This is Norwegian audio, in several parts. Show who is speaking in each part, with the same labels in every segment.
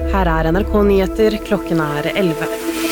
Speaker 1: Her NRK Nyheter, klokken 11.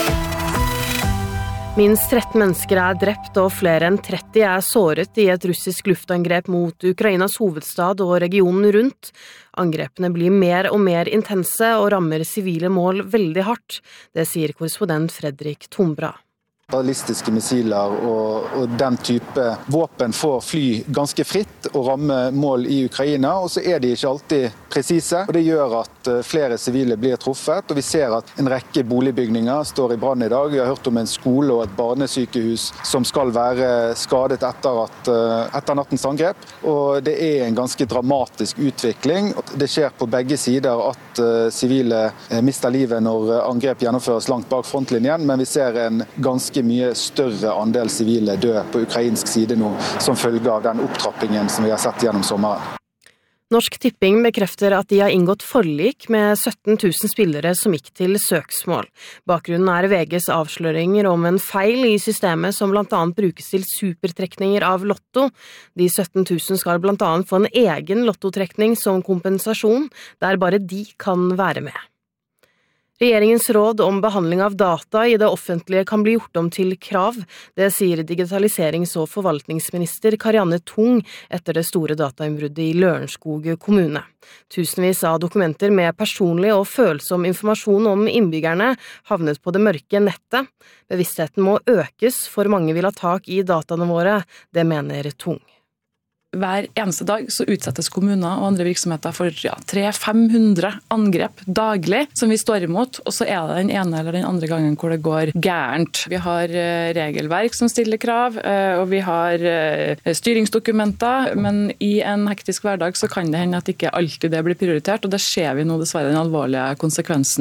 Speaker 1: Minst 13 mennesker drept og flere enn 30 såret i et russisk luftangrep mot Ukrainas hovedstad og regionen rundt. Angrepene blir mer og mer intense og rammer sivile mål veldig hardt. Det sier korrespondent Fredrik Tombra.
Speaker 2: Ballistiske missiler og den type våpen får fly ganske fritt og ramme mål i Ukraina, og så de ikke alltid presise. Og det gjør at flere sivile blir truffet, og vi ser at en rekke boligbygninger står i brann i dag. Vi har hørt om en skole og et barnesykehus som skal være skadet etter nattens angrep, og det en ganske dramatisk utvikling. Det skjer på begge sider at sivile mister livet når angrep gjennomføres langt bak frontlinjen, men vi ser en ganske mye større andel sivile dø på ukrainsk side nå, som følge av den opptrappingen som vi har sett gjennom sommeren.
Speaker 1: Norsk Tipping bekrefter at de har inngått forlik med 17 000 spillere som gikk til søksmål. Bakgrunnen VGs avsløringer om en feil i systemet som blant annet brukes til supertrekninger av lotto. De 17 000 skal blant annet få en egen lottotrekning som kompensasjon, der bare de kan være med. Regjeringens råd om behandling av data i det offentlige kan bli gjort om til krav. Det sier digitaliserings- og forvaltningsminister Karianne Tung etter det store datainnbruddet i Lørenskog kommune. Tusenvis av dokumenter med personlig og følsom informasjon om innbyggerne havnet på det mørke nettet. Bevisstheten må økes, for mange vil ha tak i dataene våre, det mener Tung.
Speaker 3: Hver eneste dag så utsettes kommuner og andre virksomheter for 300-500 angrep daglig som vi står imot, og så det den ene eller den andre gangen hvor det går gærent. Vi har regelverk som stiller krav, og vi har styringsdokumenter, men i en hektisk hverdag så kan det hende at ikke alltid det blir prioritert, og det ser vi nå dessverre den alvorlige konsekvensen.